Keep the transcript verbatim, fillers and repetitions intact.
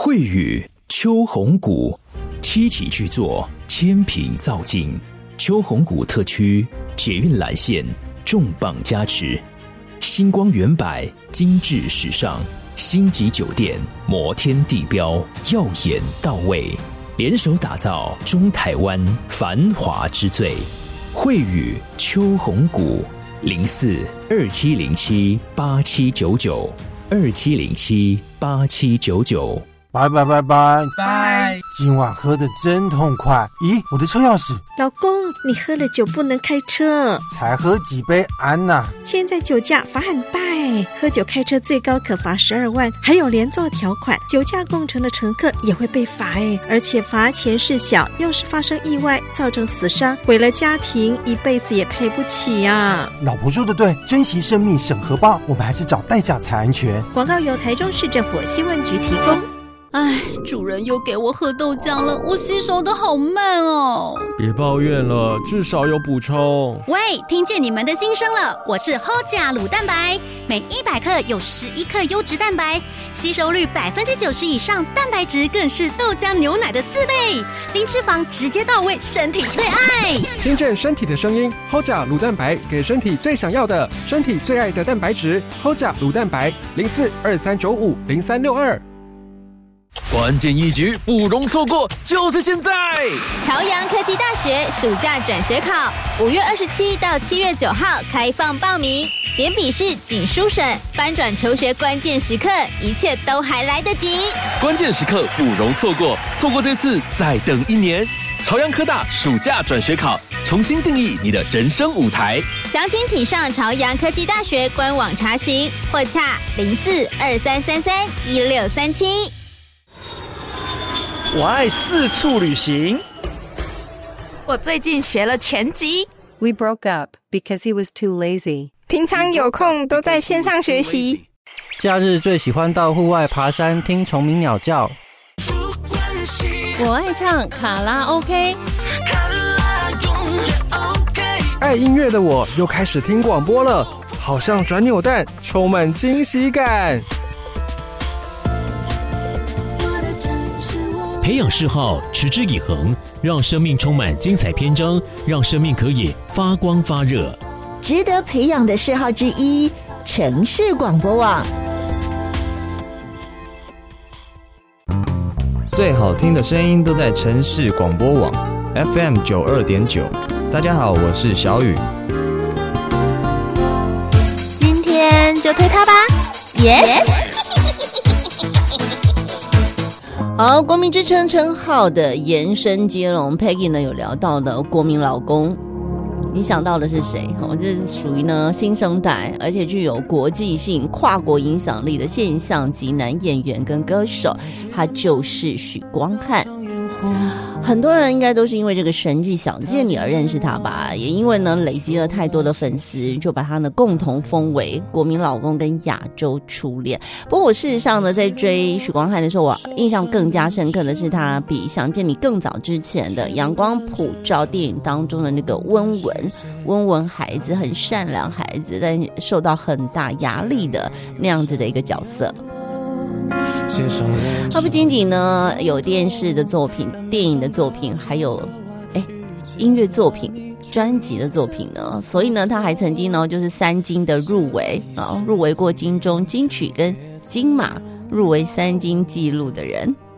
慧宇秋红谷，七期巨作，千品造境。秋红谷特区捷运蓝线重磅加持，星光远百，精致时尚，星级酒店，摩天地标，耀眼到位，联手打造中台湾繁华之最。慧宇秋红谷，零四二七零七八七九九二七零七八七九九。 拜拜拜拜拜！ 今晚喝得真痛快。咦，我的车钥匙？ 老公，你喝了酒不能开车。 才喝几杯，安娜。 现在酒驾罚很大哎，喝酒开车最高可罚十二万，还有连坐条款，酒驾共乘的乘客也会被罚哎，而且罚钱事小，要是发生意外造成死伤，毁了家庭，一辈子也赔不起啊。 老婆说的对，珍惜生命省荷包，我们还是找代驾才安全。 广告由台中市政府新闻局提供。 唉，主人又给我喝豆浆了，我吸收的好慢哦。 别抱怨了，至少有补充。 喂，听见你们的心声了，我是 H O J A 乳蛋白，每一百克有十一克优质蛋白，吸收率百分之九十以上，蛋白质更是豆浆牛奶的四倍，零脂肪直接到位，身体最爱。 听见身体的声音 ，H O J A 乳蛋白给身体最想要的，身体最爱的蛋白质 ，H O J A 乳蛋白零四二三九五零三六二。 关键一局不容错过，就是现在！ 朝阳科技大学暑假转学考，五月二十七到七月九号开放报名，连笔试、仅书审，翻转求学关键时刻，一切都还来得及。 关键时刻不容错过，错过这次再等一年。朝阳科大暑假转学考，重新定义你的人生舞台。 详情请上朝阳科技大学官网查询，或洽零四二三三三一六三七。 我爱四处旅行。 我最近学了拳击。 We broke up because he was too lazy. 平常有空都在线上学习。 假日最喜欢到户外爬山，听虫鸣鸟叫。 我爱唱卡拉 OK。 爱音乐的我又开始听广播了，好像转扭蛋，充满惊喜感。 培养嗜好，持之以恒，让生命充满精彩篇章，让生命可以发光发热。 值得培养的嗜好之一，城市广播网。 最好听的声音都在城市广播网 F M 九二点九。大家好，我是小雨。 今天就推它吧，耶、yeah! 好，国民之称称号的延伸接龙 Peggy 呢有聊到的国民老公，你想到的是谁？哦，这是属于呢新生代，而且具有国际性、跨国影响力的现象级男演员跟歌手，他就是许光汉。很多人应该都是因为这个神剧《想见你》而认识他吧，也因为呢累积了太多的粉丝，就把他呢共同封为国民老公跟亚洲初恋。不过我事实上呢在追许光汉的时候，我印象更加深刻的是他比《想见你》更早之前的《阳光普照》电影当中的那个温文温文孩子，很善良孩子，但受到很大压力的那样子的一个角色。他不仅仅呢有电视的作品、电影的作品，还有哎音乐作品、专辑的作品呢。所以呢，他还曾经呢就是三金的入围啊，入围过金钟、金曲跟金马，入围三金纪录的人。